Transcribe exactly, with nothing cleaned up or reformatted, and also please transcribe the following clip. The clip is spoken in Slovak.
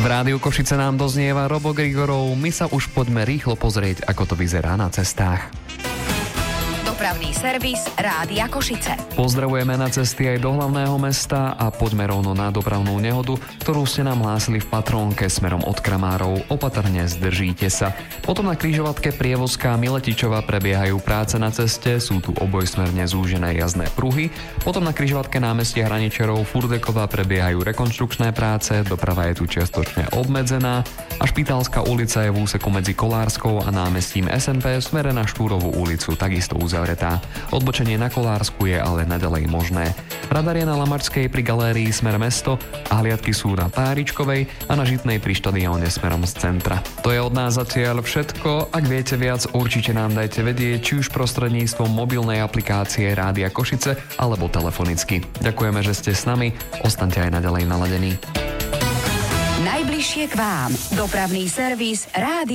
rádiu Košice nám doznieva Robo Grigorov. My sa už poďme rýchlo pozrieť, ako to vyzerá na cestách. Dopravný servis Rádia Košice. Pozdravujeme na cesty aj do hlavného mesta a poďme rovno na dopravnú nehodu, ktorú ste nám hlásili v Patrónke smerom od Kramárov. Opatrne zdržíte sa. Potom na križovatke Prievozká Miletičova prebiehajú práce na ceste, sú tu obojsmerne zúžené jazdné pruhy. Potom na križovatke námestie Hraničerov Furdeková prebiehajú rekonštrukčné práce, doprava je tu čiastočne obmedzená a Špitálska ulica je v úseku medzi Kolárskou a námestím es en pé v smere na Štúrovú ulicu takisto uzavretá. Odbočenie na Kolársku je ale naďalej možné. Radar je na Lamačskej pri galérii smer mesto a hliadky sú na Páričkovej a na Žitnej pri štadióne smerom z centra. To je od nás zatiaľ všetko. Ak viete viac, určite nám dajte vedieť, či už prostredníctvom mobilnej aplikácie Rádia Košice alebo telefonicky. Ďakujeme, že ste s nami. Ostaňte aj naďalej naladení. Najbližšie k vám. Dopravný servis Rádia